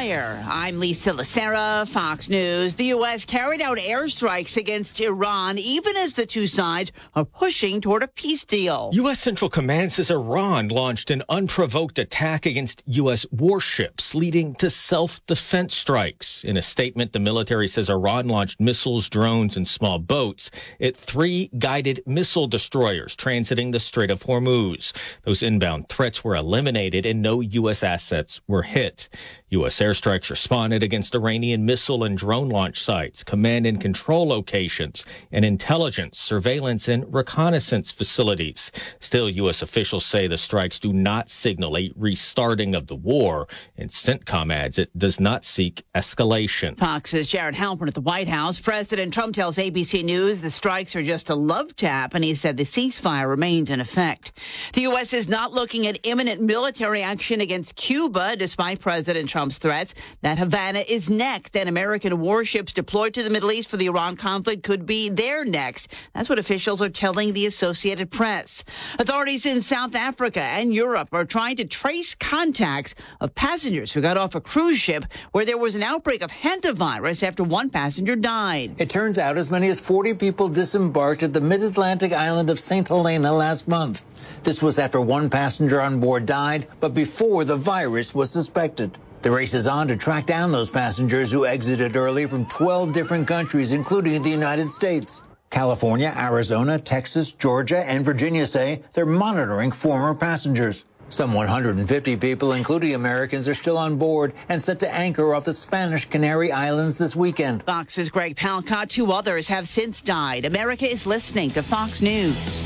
Wire. I'm Lisa Lacera, Fox News. The U.S. carried out airstrikes against Iran, even as the two sides are pushing toward a peace deal. U.S. Central Command says Iran launched an unprovoked attack against U.S. warships, leading to self-defense strikes. In a statement, the military says Iran launched missiles, drones, and small boats at 3 guided missile destroyers transiting the Strait of Hormuz. Those inbound threats were eliminated and no U.S. assets were hit. U.S. airstrikes responded against Iranian missile and drone launch sites, command and control locations, and intelligence, surveillance, and reconnaissance facilities. Still, U.S. officials say the strikes do not signal a restarting of the war, and CENTCOM adds it does not seek escalation. Fox's Jared Halpern at the White House. President Trump tells ABC News the strikes are just a love tap, and he said the ceasefire remains in effect. The U.S. is not looking at imminent military action against Cuba, despite President Trump's threats that Havana is next, and American warships deployed to the Middle East for the Iran conflict could be their next. That's what officials are telling the Associated Press. Authorities in South Africa and Europe are trying to trace contacts of passengers who got off a cruise ship where there was an outbreak of hantavirus after one passenger died. It turns out as many as 40 people disembarked at the mid-Atlantic island of St. Helena last month. This was after one passenger on board died, but before the virus was suspected. The race is on to track down those passengers who exited early from 12 different countries, including the United States. California, Arizona, Texas, Georgia, and Virginia say they're monitoring former passengers. Some 150 people, including Americans, are still on board and set to anchor off the Spanish Canary Islands this weekend. Fox's Greg Palcott. 2 others have since died. America is listening to Fox News.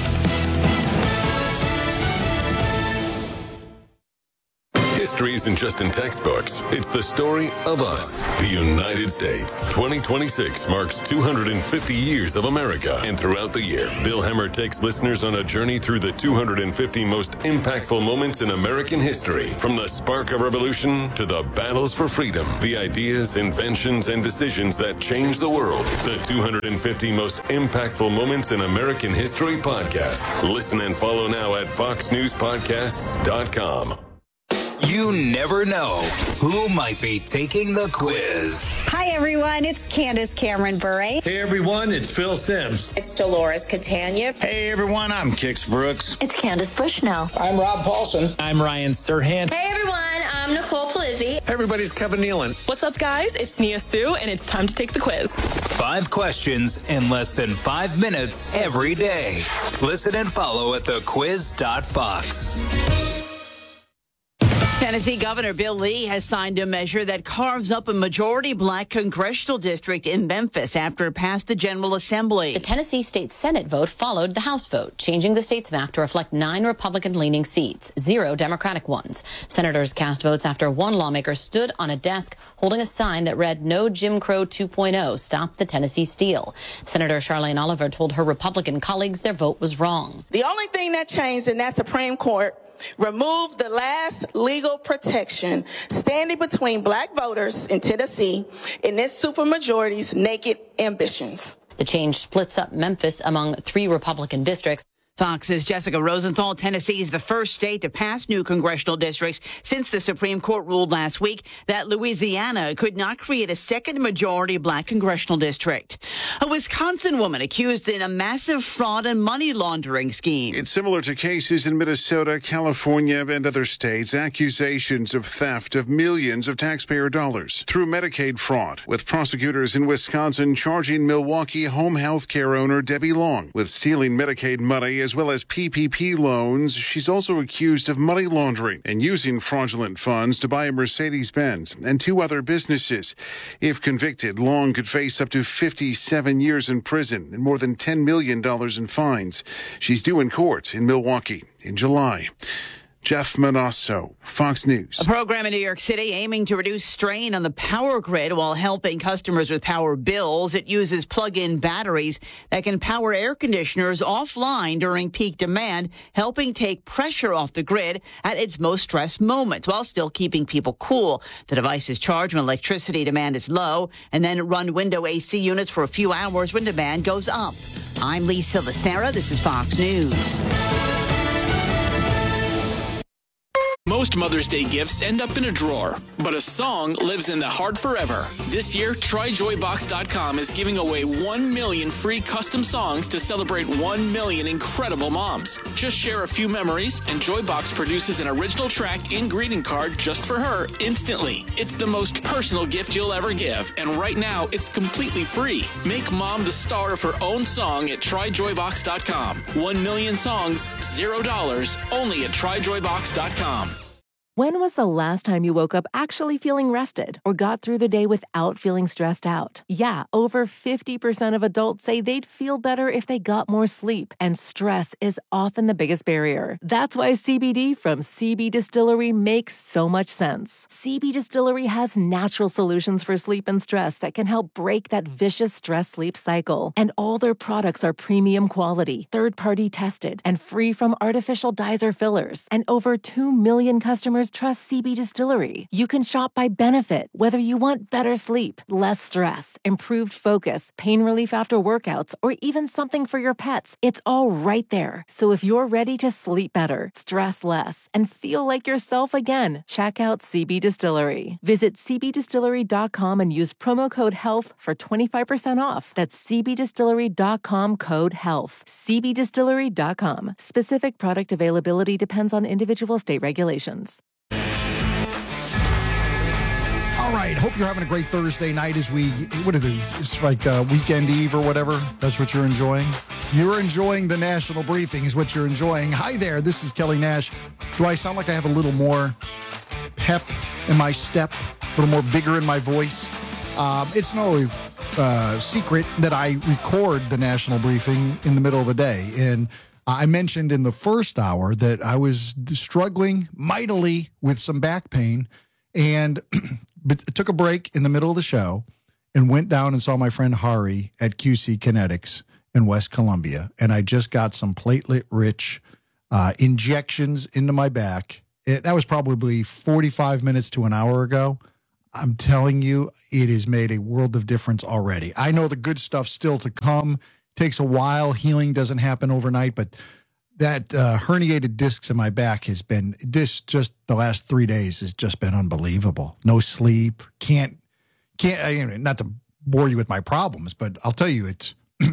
History isn't just in textbooks. It's the story of us, the United States. 2026 marks 250 years of America. And throughout the year, Bill Hemmer takes listeners on a journey through the 250 most impactful moments in American history. From the spark of revolution to the battles for freedom, the ideas, inventions, and decisions that changed the world. The 250 most impactful moments in American history podcast. Listen and follow now at foxnewspodcasts.com. You never know who might be taking the quiz. Hi, everyone. It's Candace Cameron Bure. Hey, everyone. It's Phil Sims. It's Dolores Catania. Hey, everyone. I'm Kix Brooks. It's Candace Bushnell. I'm Rob Paulson. I'm Ryan Serhant. Hey, everyone. I'm Nicole Polizzi. Hey, everybody. It's Kevin Nealon. What's up, guys? It's Nia Sue, and it's time to take the quiz. 5 questions in less than 5 minutes every day. Listen and follow at thequiz.fox. Tennessee Governor Bill Lee has signed a measure that carves up a majority black congressional district in Memphis after it passed the General Assembly. The Tennessee State Senate vote followed the House vote, changing the state's map to reflect 9 Republican-leaning seats, 0 Democratic ones. Senators cast votes after one lawmaker stood on a desk holding a sign that read, "No Jim Crow 2.0, stop the Tennessee steal." Senator Charlene Oliver told her Republican colleagues their vote was wrong. The only thing that changed in that Supreme Court removed the last legal protection standing between black voters in Tennessee and this supermajority's naked ambitions. The change splits up Memphis among 3 Republican districts. Fox's Jessica Rosenthal. Tennessee is the first state to pass new congressional districts since the Supreme Court ruled last week that Louisiana could not create a second majority black congressional district. A Wisconsin woman accused in a massive fraud and money laundering scheme. It's similar to cases in Minnesota, California, and other states. Accusations of theft of millions of taxpayer dollars through Medicaid fraud, with prosecutors in Wisconsin charging Milwaukee home health care owner Debbie Long with stealing Medicaid money as well as PPP loans. She's also accused of money laundering and using fraudulent funds to buy a Mercedes-Benz and 2 other businesses. If convicted, Long could face up to 57 years in prison and more than $10 million in fines. She's due in court in Milwaukee in July. Jeff Manasso, Fox News. A program in New York City aiming to reduce strain on the power grid while helping customers with power bills. It uses plug-in batteries that can power air conditioners offline during peak demand, helping take pressure off the grid at its most stressed moments while still keeping people cool. The device is charged when electricity demand is low and then run window AC units for a few hours when demand goes up. I'm Lisa Lacera. This is Fox News. Most Mother's Day gifts end up in a drawer, but a song lives in the heart forever. This year, TryJoyBox.com is giving away 1 million free custom songs to celebrate 1 million incredible moms. Just share a few memories, and Joybox produces an original track and greeting card just for her instantly. It's the most personal gift you'll ever give, and right now, it's completely free. Make mom the star of her own song at TryJoyBox.com. 1 million songs, $0, only at TryJoyBox.com. When was the last time you woke up actually feeling rested or got through the day without feeling stressed out? Yeah, over 50% of adults say they'd feel better if they got more sleep, and stress is often the biggest barrier. That's why CBD from CB Distillery makes so much sense. CB Distillery has natural solutions for sleep and stress that can help break that vicious stress-sleep cycle. And all their products are premium quality, third-party tested, and free from artificial dyes or fillers. And over 2 million customers trust CB Distillery. You can shop by benefit, whether you want better sleep, less stress, improved focus, pain relief after workouts, or even something for your pets. It's all right there. So if you're ready to sleep better, stress less, and feel like yourself again, check out CB Distillery. Visit cbdistillery.com and use promo code HEALTH for 25% off. That's cbdistillery.com, code HEALTH. cbdistillery.com. Specific product availability depends on individual state regulations. All right, hope you're having a great Thursday night as what is it? It's like weekend eve or whatever. That's what you're enjoying. You're enjoying the national briefing is what you're enjoying. Hi there, this is Kelly Nash. Do I sound like I have a little more pep in my step, a little more vigor in my voice? It's no secret that I record the national briefing in the middle of the day. And I mentioned in the first hour that I was struggling mightily with some back pain, and but took a break in the middle of the show and went down and saw my friend Hari at QC Kinetics in West Columbia. And I just got some platelet-rich injections into my back. That was probably 45 minutes to an hour ago. I'm telling you, it has made a world of difference already. I know the good stuff's still to come. Takes a while. Healing doesn't happen overnight, but that herniated discs in my back has been just the last 3 days has just been unbelievable. No sleep. Can't not to bore you with my problems, but I'll tell you, it's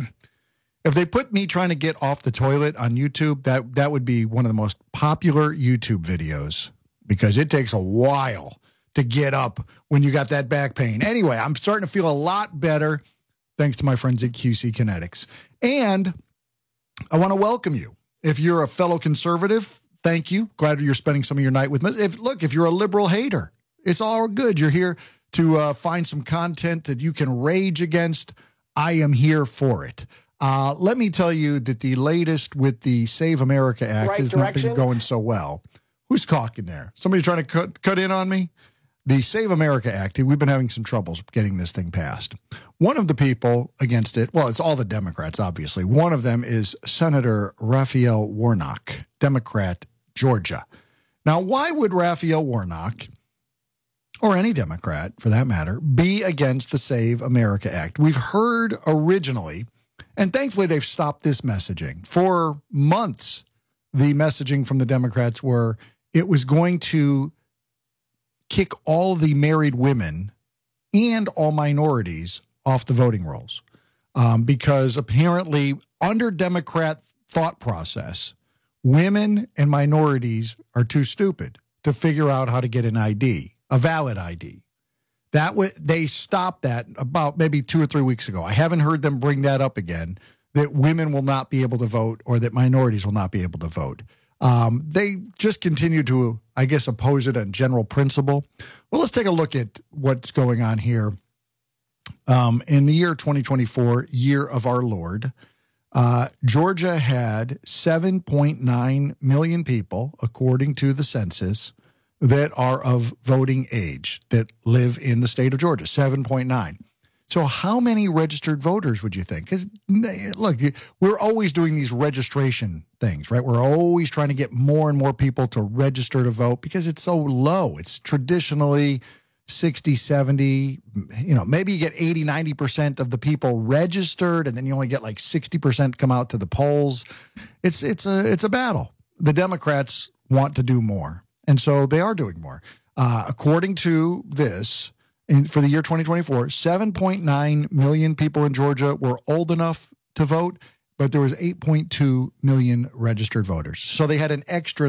if they put me trying to get off the toilet on YouTube, that would be one of the most popular YouTube videos, because it takes a while to get up when you got that back pain. Anyway, I'm starting to feel a lot better thanks to my friends at QC Kinetics. And I want to welcome you. If you're a fellow conservative, thank you. Glad you're spending some of your night with me. If you're a liberal hater, it's all good. You're here to find some content that you can rage against. I am here for it. Let me tell you that the latest with the Save America Act has not been going so well. Who's talking there? Somebody trying to cut in on me? The Save America Act, we've been having some troubles getting this thing passed. One of the people against it, well, it's all the Democrats, obviously. One of them is Senator Raphael Warnock, Democrat, Georgia. Now, why would Raphael Warnock, or any Democrat for that matter, be against the Save America Act? We've heard originally, and thankfully they've stopped this messaging. For months, the messaging from the Democrats were it was going to kick all the married women and all minorities off the voting rolls, because apparently under Democrat thought process, women and minorities are too stupid to figure out how to get an ID, a valid ID. They stopped that about maybe 2 or 3 weeks ago. I haven't heard them bring that up again, that women will not be able to vote or that minorities will not be able to vote. They just continue to, I guess, oppose it on general principle. Well, let's take a look at what's going on here. In the year 2024, year of our Lord, Georgia had 7.9 million people, according to the census, that are of voting age that live in the state of Georgia, 7.9. So how many registered voters would you think? Because, look, we're always doing these registration things, right? We're always trying to get more and more people to register to vote because it's so low. It's traditionally 60, 70, maybe you get 80, 90% of the people registered, and then you only get like 60% come out to the polls. It's a battle. The Democrats want to do more. And so they are doing more. According to this, for the year 2024, 7.9 million people in Georgia were old enough to vote, but there was 8.2 million registered voters. So they had an extra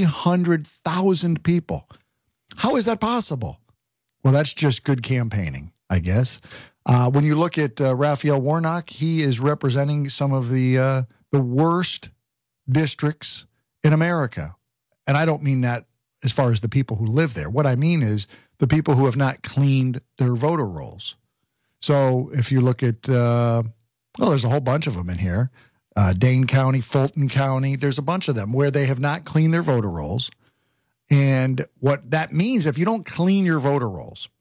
300,000 people. How is that possible? Well, that's just good campaigning, I guess. When you look at Raphael Warnock, he is representing some of the worst districts in America. And I don't mean that as far as the people who live there. What I mean is the people who have not cleaned their voter rolls. So if you look at, there's a whole bunch of them in here. Dane County, Fulton County, there's a bunch of them where they have not cleaned their voter rolls. And what that means, if you don't clean your voter rolls,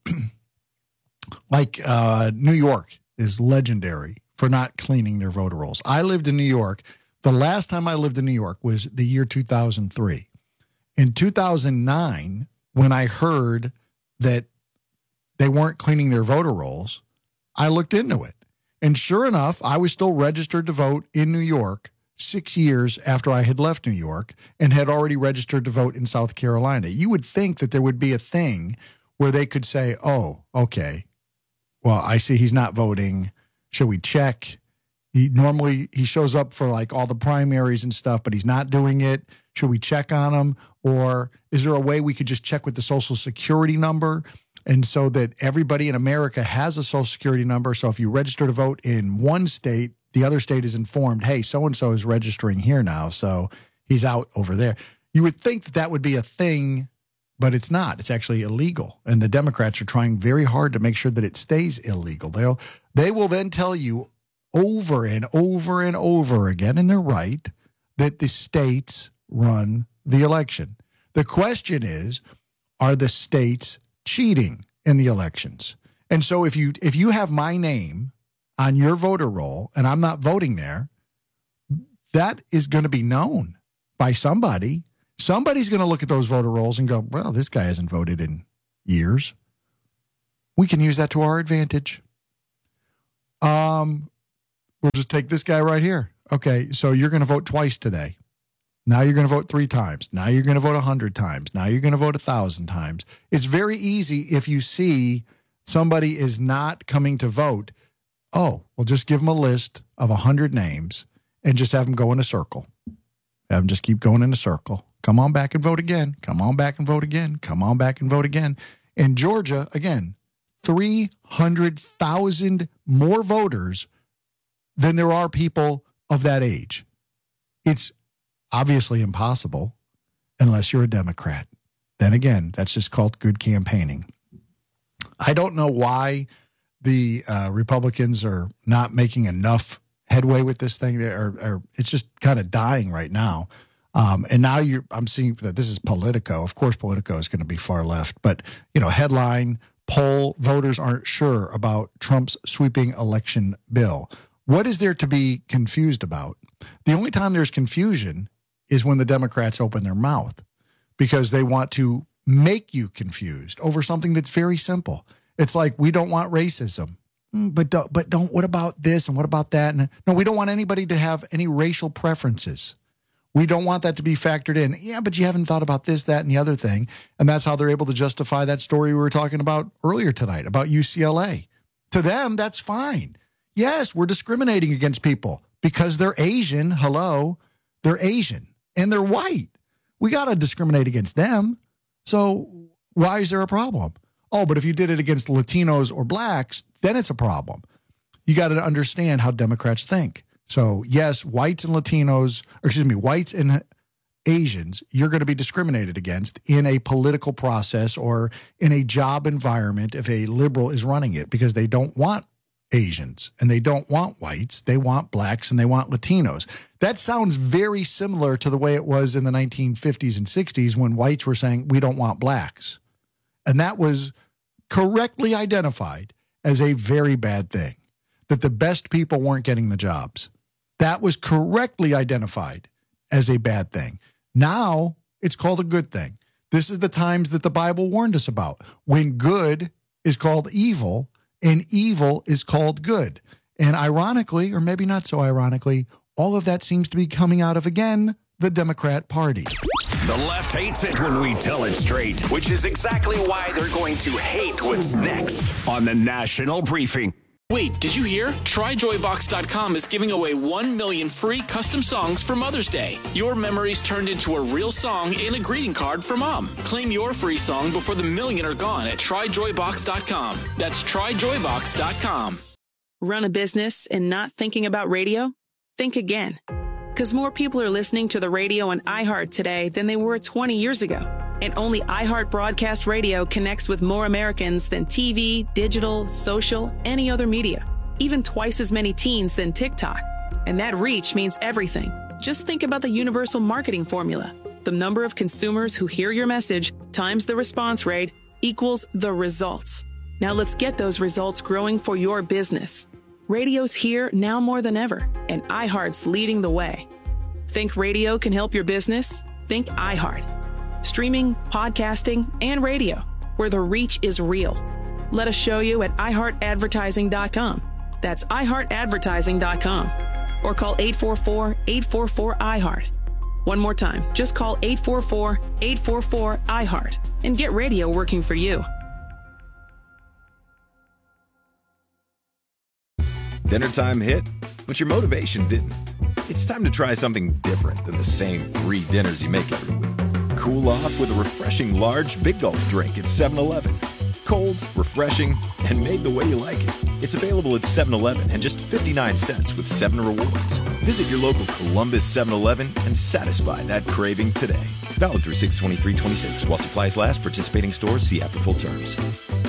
like New York is legendary for not cleaning their voter rolls. I lived in New York. The last time I lived in New York was the year 2003. In 2009, when I heard that they weren't cleaning their voter rolls, I looked into it. And sure enough, I was still registered to vote in New York 6 years after I had left New York and had already registered to vote in South Carolina. You would think that there would be a thing where they could say, oh, okay, well, I see he's not voting. Should we check? Normally he shows up for like all the primaries and stuff, but he's not doing it. Should we check on him? Or is there a way we could just check with the Social Security number? And so that everybody in America has a Social Security number. So if you register to vote in one state, the other state is informed, hey, so-and-so is registering here now, so he's out over there. You would think that that would be a thing, but it's not. It's actually illegal. And the Democrats are trying very hard to make sure that it stays illegal. They will then tell you over and over and over again, and they're right, that the states run the election. The question is, are the states cheating in the elections? And so if you have my name on your voter roll and I'm not voting there, that is going to be known by somebody. Somebody's going to look at those voter rolls and go, well, this guy hasn't voted in years. We can use that to our advantage. We'll just take this guy right here. Okay, so you're going to vote twice today. Now you're going to vote 3 times. Now you're going to vote 100 times. Now you're going to vote 1,000 times. It's very easy if you see somebody is not coming to vote. Oh, well, just give them a list of 100 names and just have them go in a circle. Have them just keep going in a circle. Come on back and vote again. Come on back and vote again. Come on back and vote again. In Georgia, again, 300,000 more voters than there are people of that age. It's obviously impossible unless you're a Democrat. Then again, that's just called good campaigning. I don't know why the Republicans are not making enough headway with this thing. It's just kind of dying right now. And now I'm seeing that this is Politico. Of course, Politico is going to be far left. But, headline, poll, voters aren't sure about Trump's sweeping election bill. What is there to be confused about? The only time there's confusion is when the Democrats open their mouth because they want to make you confused over something that's very simple. It's like, we don't want racism, but don't, what about this and what about that? And no, we don't want anybody to have any racial preferences. We don't want that to be factored in. Yeah, but you haven't thought about this, that, and the other thing. And that's how they're able to justify that story we were talking about earlier tonight about UCLA. To them, that's fine. Yes, we're discriminating against people because they're Asian. Hello, they're Asian and they're white. We got to discriminate against them. So why is there a problem? Oh, but if you did it against Latinos or blacks, then it's a problem. You got to understand how Democrats think. So yes, whites and Asians, you're going to be discriminated against in a political process or in a job environment if a liberal is running it because they don't want Asians and they don't want whites. They want blacks and they want Latinos. That sounds very similar to the way it was in the 1950s and 60s when whites were saying, we don't want blacks. And that was correctly identified as a very bad thing, that the best people weren't getting the jobs. That was correctly identified as a bad thing. Now it's called a good thing. This is the times that the Bible warned us about, when good is called evil and evil is called good. And ironically, or maybe not so ironically, all of that seems to be coming out of, again, the Democrat Party. The left hates it when we tell it straight, which is exactly why they're going to hate what's next on the National Briefing. Wait, did you hear? TryJoyBox.com is giving away 1 million free custom songs for Mother's Day. Your memories turned into a real song and a greeting card for Mom. Claim your free song before the million are gone at TryJoyBox.com. That's TryJoyBox.com. Run a business and not thinking about radio? Think again. Because more people are listening to the radio on iHeart today than they were 20 years ago. And only iHeart Broadcast Radio connects with more Americans than TV, digital, social, any other media. Even twice as many teens than TikTok. And that reach means everything. Just think about the universal marketing formula. The number of consumers who hear your message times the response rate equals the results. Now let's get those results growing for your business. Radio's here now more than ever, and iHeart's leading the way. Think radio can help your business? Think iHeart. Streaming, podcasting, and radio, where the reach is real. Let us show you at iHeartAdvertising.com. That's iHeartAdvertising.com. Or call 844-844-iHeart. One more time, just call 844-844-iHeart and get radio working for you. Dinner time hit, but your motivation didn't. It's time to try something different than the same 3 dinners you make every week. Cool off with a refreshing large Big Gulp drink at 7-Eleven. Cold, refreshing, and made the way you like it. It's available at 7-Eleven and just 59 cents with 7 rewards. Visit your local Columbus 7-Eleven and satisfy that craving today. Valid through 6/23/26 while supplies last. Participating stores, see app for full terms.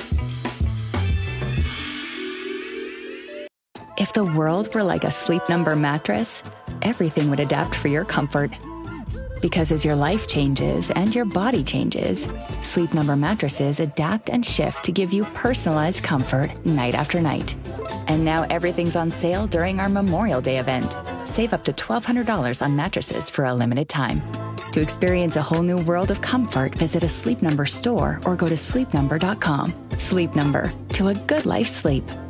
If the world were like a Sleep Number mattress, everything would adapt for your comfort. Because as your life changes and your body changes, Sleep Number mattresses adapt and shift to give you personalized comfort night after night. And now everything's on sale during our Memorial Day event. Save up to $1,200 on mattresses for a limited time. To experience a whole new world of comfort, visit a Sleep Number store or go to sleepnumber.com. Sleep Number, to a good life sleep.